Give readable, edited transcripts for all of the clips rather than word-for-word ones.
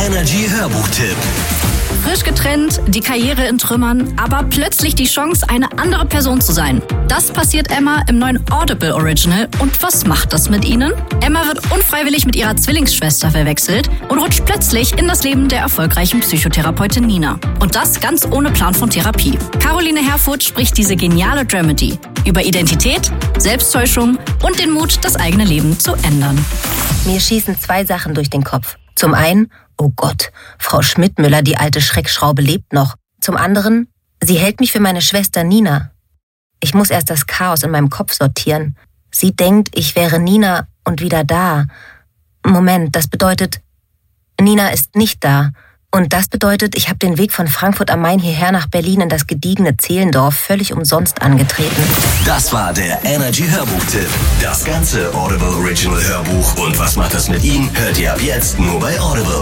Energy Hörbuchtipp. Frisch getrennt, die Karriere in Trümmern, aber plötzlich die Chance, eine andere Person zu sein. Das passiert Emma im neuen Audible Original. Und was macht das mit ihnen? Emma wird unfreiwillig mit ihrer Zwillingsschwester verwechselt und rutscht plötzlich in das Leben der erfolgreichen Psychotherapeutin Nina. Und das ganz ohne Plan von Therapie. Caroline Herfurth spricht diese geniale Dramedy über Identität, Selbsttäuschung und den Mut, das eigene Leben zu ändern. Mir schießen 2 Sachen durch den Kopf. Zum einen, oh Gott, Frau Schmidtmüller, die alte Schreckschraube, lebt noch. Zum anderen, sie hält mich für meine Schwester Nina. Ich muss erst das Chaos in meinem Kopf sortieren. Sie denkt, ich wäre Nina und wieder da. Moment, das bedeutet, Nina ist nicht da. Und das bedeutet, ich habe den Weg von Frankfurt am Main hierher nach Berlin in das gediegene Zehlendorf völlig umsonst angetreten. Das war der Energy Hörbuchtipp. Das ganze Audible Original Hörbuch und was macht das mit ihm, hört ihr ab jetzt nur bei Audible.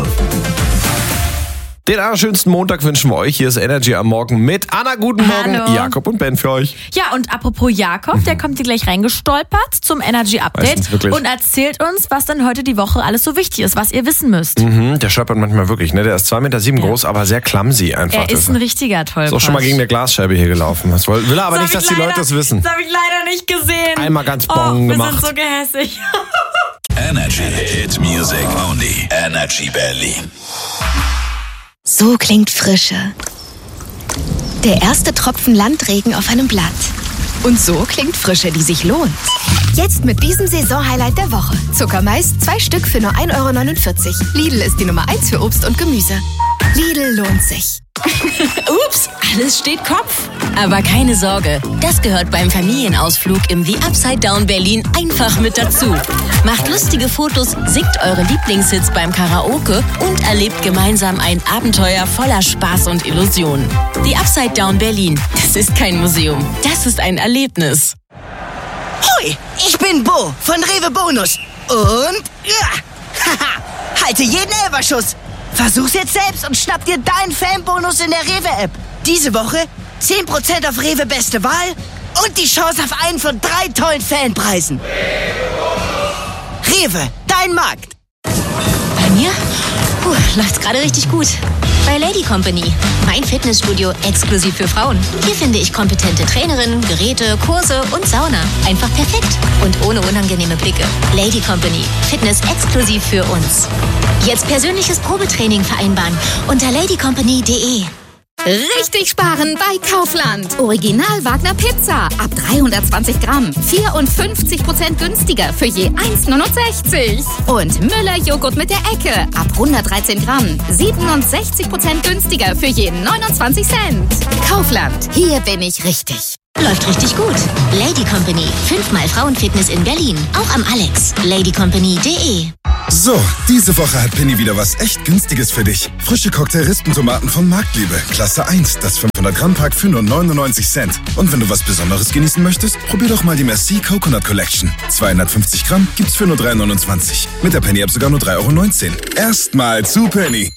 Den allerschönsten Montag wünschen wir euch. Hier ist Energy am Morgen mit Anna. Guten Morgen. Hallo. Jakob und Ben für euch. Ja, und apropos Jakob, der kommt hier gleich reingestolpert zum Energy Update und erzählt uns, was dann heute die Woche alles so wichtig ist, was ihr wissen müsst. Der stolpert manchmal wirklich, ne? Der ist 2,7 Meter groß, aber sehr clumsy einfach. Er ist ein richtiger Tollpatsch. Ist auch schon mal gegen eine Glasscheibe hier gelaufen. Das will er aber nicht, dass die Leute das wissen. Das habe ich leider nicht gesehen. Einmal ganz bong gemacht. Wir sind so gehässig. Energy Hit Music Only. Energy Berlin. So klingt Frische. Der erste Tropfen Landregen auf einem Blatt. Und so klingt Frische, die sich lohnt. Jetzt mit diesem Saisonhighlight der Woche. Zuckermais, 2 Stück für nur 1,49 €. Lidl ist die Nummer 1 für Obst und Gemüse. Lidl lohnt sich. Ups, alles steht Kopf. Aber keine Sorge, das gehört beim Familienausflug im The Upside Down Berlin einfach mit dazu. Macht lustige Fotos, singt eure Lieblingshits beim Karaoke und erlebt gemeinsam ein Abenteuer voller Spaß und Illusionen. The Upside Down Berlin, das ist kein Museum, das ist ein Erlebnis. Hoi, ich bin Bo von Rewe Bonus. Und haha, halte jeden Elferschuss. Versuch's jetzt selbst und schnapp dir deinen Fanbonus in der Rewe-App. Diese Woche 10% auf Rewe Beste Wahl und die Chance auf einen von 3 tollen Fanpreisen. Rewe, dein Markt. Bei mir? Läuft's gerade richtig gut. Bei Lady Company, mein Fitnessstudio exklusiv für Frauen. Hier finde ich kompetente Trainerinnen, Geräte, Kurse und Sauna. Einfach perfekt und ohne unangenehme Blicke. Lady Company, Fitness exklusiv für uns. Jetzt persönliches Probetraining vereinbaren unter ladycompany.de. Richtig sparen bei Kaufland. Original Wagner Pizza ab 320 Gramm. 54% günstiger für je 1,69 €. Und Müller Joghurt mit der Ecke ab 113 Gramm. 67% günstiger für je 29 Cent. Kaufland, hier bin ich richtig. Läuft richtig gut. Lady Company, 5-mal Frauenfitness in Berlin. Auch am Alex. ladycompany.de. So, diese Woche hat Penny wieder was echt Günstiges für dich. Frische Cocktail-Rispentomaten von Marktliebe. Klasse 1, das 500-Gramm-Pack für nur 99 Cent. Und wenn du was Besonderes genießen möchtest, probier doch mal die Merci Coconut Collection. 250 Gramm gibt's für nur 3,29 €. Mit der Penny-App sogar nur 3,19 €. Erstmal zu Penny.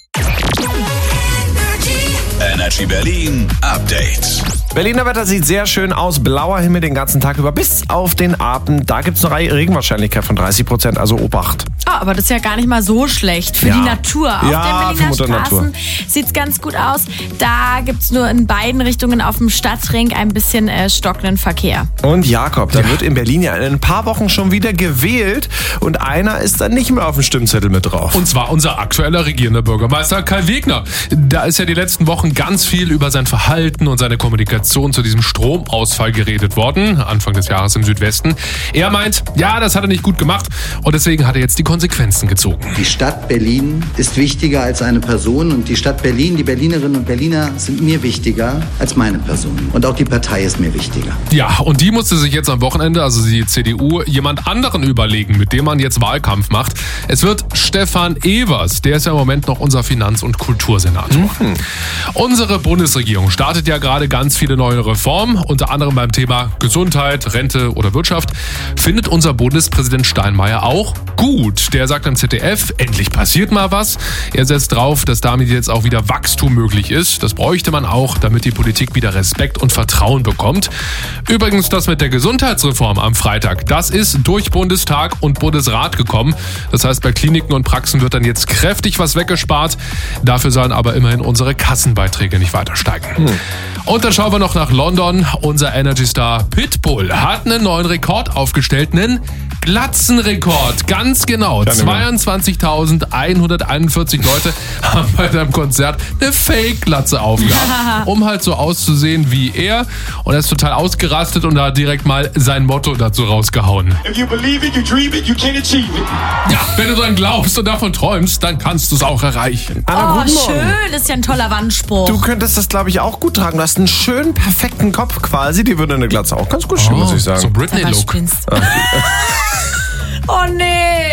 Energy Berlin Update. Berliner Wetter sieht sehr schön aus. Blauer Himmel den ganzen Tag über bis auf den Abend. Da gibt es eine Regenwahrscheinlichkeit von 30%, also Obacht. Oh, aber das ist ja gar nicht mal so schlecht für die Natur. Auf den Berliner Straßen sieht es ganz gut aus. Da gibt es nur in beiden Richtungen auf dem Stadtring ein bisschen stockenden Verkehr. Und Jakob, da wird in Berlin ja in ein paar Wochen schon wieder gewählt und einer ist dann nicht mehr auf dem Stimmzettel mit drauf. Und zwar unser aktueller regierender Bürgermeister Kai Wegner. Da ist ja die letzten Wochen ganz viel über sein Verhalten und seine Kommunikation zu diesem Stromausfall geredet worden, Anfang des Jahres im Südwesten. Er meint, ja, das hat er nicht gut gemacht und deswegen hat er jetzt die Konsequenzen gezogen. Die Stadt Berlin ist wichtiger als eine Person und die Stadt Berlin, die Berlinerinnen und Berliner sind mir wichtiger als meine Person. Und auch die Partei ist mir wichtiger. Ja, und die musste sich jetzt am Wochenende, also die CDU, jemand anderen überlegen, mit dem man jetzt Wahlkampf macht. Es wird Stefan Evers, der ist ja im Moment noch unser Finanz- und Kultursenator. Unsere Bundesregierung startet ja gerade ganz viele viele neue Reformen, unter anderem beim Thema Gesundheit, Rente oder Wirtschaft, findet unser Bundespräsident Steinmeier auch gut. Der sagt am ZDF, endlich passiert mal was. Er setzt drauf, dass damit jetzt auch wieder Wachstum möglich ist. Das bräuchte man auch, damit die Politik wieder Respekt und Vertrauen bekommt. Übrigens, das mit der Gesundheitsreform am Freitag, das ist durch Bundestag und Bundesrat gekommen. Das heißt, bei Kliniken und Praxen wird dann jetzt kräftig was weggespart. Dafür sollen aber immerhin unsere Kassenbeiträge nicht weiter steigen. Und dann schauen wir noch nach London. Unser Energy-Star Pitbull hat einen neuen Rekord aufgestellt, einen Glatzenrekord. Ganz genau. 22.141 Leute haben bei seinem Konzert eine Fake-Glatze aufgehabt, um halt so auszusehen wie er. Und er ist total ausgerastet und hat direkt mal sein Motto dazu rausgehauen. If you believe it, you dream it, you can achieve it. Ja, wenn du dran glaubst und davon träumst, dann kannst du es auch erreichen. Anna, schön. Das ist ja ein toller Wandspruch. Du könntest das, glaube ich, auch gut tragen. Du hast einen schönen, perfekten Kopf quasi. Die würde eine Glatze auch ganz gut stehen, muss ich sagen. So Britney-Look. Oh nee.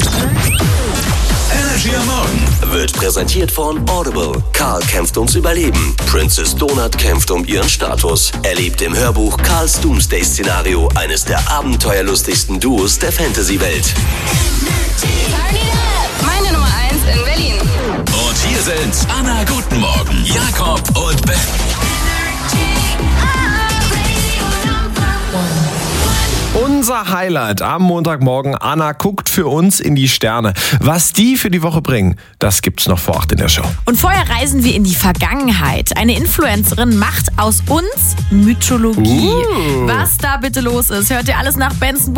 Energy am Morgen wird präsentiert von Audible. Karl kämpft ums Überleben. Princess Donut kämpft um ihren Status. Erlebt im Hörbuch Karls Doomsday-Szenario eines der abenteuerlustigsten Duos der Fantasy-Welt. Meine Nummer 1 in Berlin. Und hier sind Anna, guten Morgen, Jakob und Ben. Unser Highlight am Montagmorgen. Anna guckt für uns in die Sterne. Was die für die Woche bringen, das gibt's noch vor 8 in der Show. Und vorher reisen wir in die Vergangenheit. Eine Influencerin macht aus uns Mythologie. Was da bitte los ist, hört ihr alles nach Benson